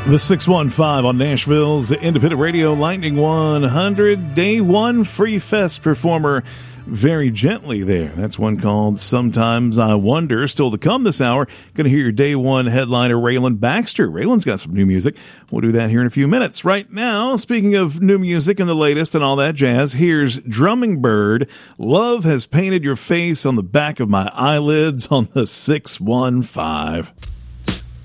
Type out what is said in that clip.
The 615 on Nashville's Independent Radio Lightning 100. Day one Free Fest performer very gently there. That's one called Sometimes I Wonder. Still to come this hour, going to hear your day one headliner, Raylan Baxter. Raylan's got some new music. We'll do that here in a few minutes. Right now, speaking of new music and the latest and all that jazz, here's Drumming Bird. Love has painted your face on the back of my eyelids on the 615.